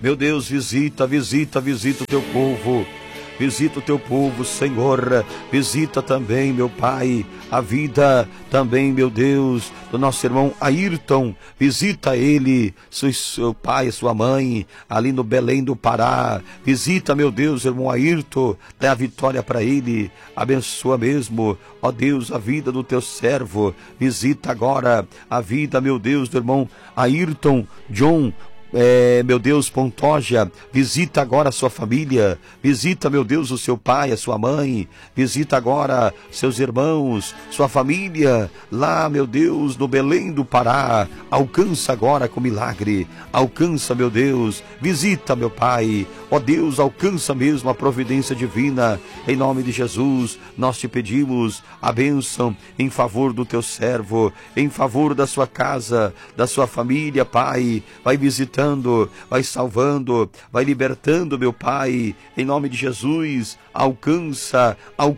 Meu Deus, visita o teu povo. Visita o teu povo, Senhor. Visita também, meu Pai, a vida também, meu Deus, do nosso irmão Ayrton. Visita ele, seu pai, sua mãe, ali no Belém do Pará. Visita, meu Deus, irmão Ayrton. Dá a vitória para ele. Abençoa mesmo, ó Deus, a vida do teu servo. Visita agora a vida, meu Deus, do irmão Ayrton John. Meu Deus, Pontoja, visita agora a sua família, visita, meu Deus, o seu pai, a sua mãe, visita agora seus irmãos, sua família, lá, meu Deus, no Belém do Pará. Alcança agora com milagre, alcança, meu Deus, visita, meu Pai, ó Deus, alcança mesmo a providência divina, em nome de Jesus. Nós te pedimos a bênção em favor do teu servo, em favor da sua casa, da sua família, Pai. Vai visitando, vai salvando, vai libertando, meu Pai, em nome de Jesus. Alcança,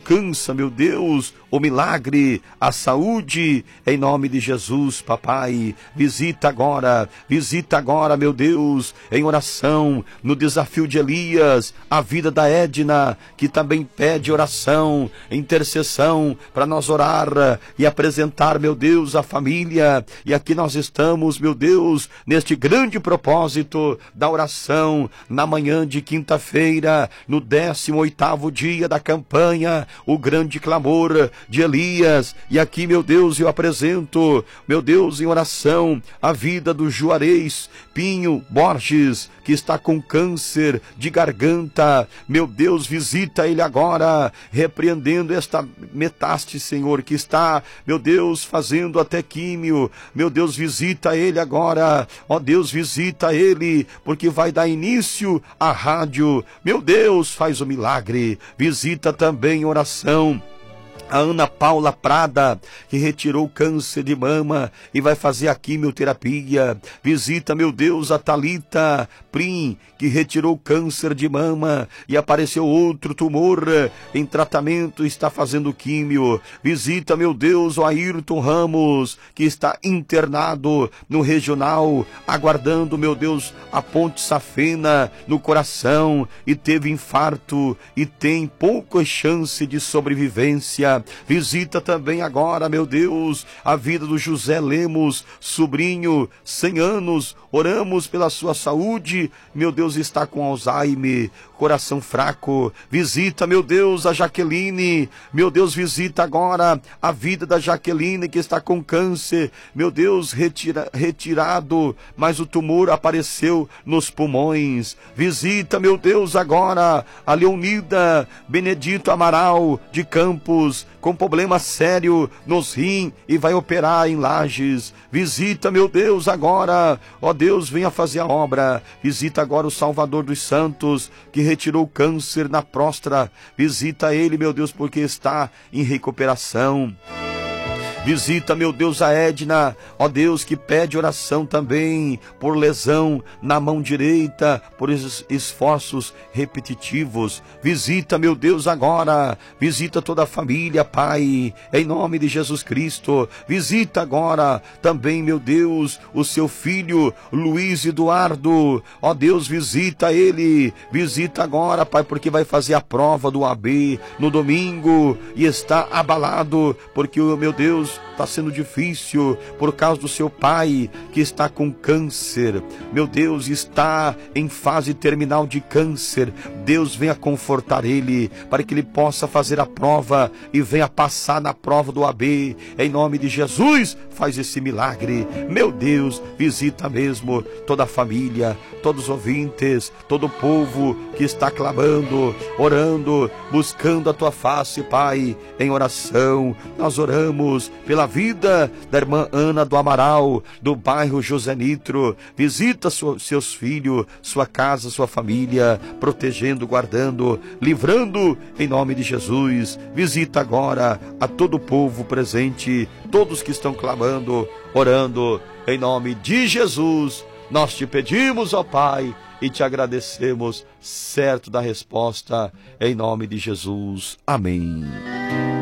meu Deus, o milagre, a saúde, em nome de Jesus, papai. Visita agora, meu Deus, em oração, no desafio de Elias, a vida da Edna, que também pede oração, intercessão, para nós orar e apresentar, meu Deus, a família. E aqui nós estamos, meu Deus, neste grande propósito da oração, na manhã de quinta-feira, no 18º dia da campanha, o grande clamor de Elias. E aqui, meu Deus, eu apresento, meu Deus, em oração, a vida do Juarez Pinho Borges, que está com câncer de garganta. Meu Deus, visita ele agora, repreendendo esta metástase, Senhor, que está, meu Deus, fazendo até químio. Meu Deus, visita ele agora, ó Deus, visita ele, porque vai dar início à rádio. Meu Deus, faz o milagre. Visita também em oração a Ana Paula Prada, que retirou o câncer de mama e vai fazer a quimioterapia. Visita, meu Deus, a Thalita Prim, que retirou o câncer de mama e apareceu outro tumor em tratamento, está fazendo químio. Visita, meu Deus, o Ayrton Ramos, que está internado no regional, aguardando, meu Deus, a ponte safena no coração e teve infarto e tem pouca chance de sobrevivência. Visita também agora, meu Deus, a vida do José Lemos, sobrinho, 100 anos. Oramos pela sua saúde. Meu Deus, está com Alzheimer, coração fraco. Visita, meu Deus, a Jaqueline. Meu Deus, visita agora a vida da Jaqueline, que está com câncer. Meu Deus, retirado, mas o tumor apareceu nos pulmões. Visita, meu Deus, agora a Leonida Benedito Amaral de Campos, com problema sério nos rins e vai operar em Lages. Visita, meu Deus, agora, ó Deus, venha fazer a obra. Visita agora o Salvador dos Santos, que retirou o câncer na próstata. Visita ele, meu Deus, porque está em recuperação. Visita, meu Deus, a Edna, ó Deus, que pede oração também por lesão na mão direita, por esforços repetitivos. Visita, meu Deus, agora. Visita toda a família, Pai, em nome de Jesus Cristo. Visita agora também, meu Deus, o seu filho Luiz Eduardo. Ó Deus, visita ele. Visita agora, Pai, porque vai fazer a prova do AB no domingo e está abalado, porque, meu Deus, está sendo difícil por causa do seu pai, que está com câncer. Meu Deus, está em fase terminal de câncer. Deus venha confortar ele, para que ele possa fazer a prova e venha passar na prova do AB. Em nome de Jesus, faz esse milagre. Meu Deus, visita mesmo toda a família, todos os ouvintes, todo o povo que está clamando, orando, buscando a tua face, Pai, em oração. Nós oramos pela vida da irmã Ana do Amaral, do bairro José Nitro. Visita seus filhos, sua casa, sua família, protegendo, guardando, livrando, em nome de Jesus. Visita agora a todo o povo presente, todos que estão clamando, orando, em nome de Jesus. Nós te pedimos, ó Pai, e te agradecemos, certo da resposta, em nome de Jesus. Amém.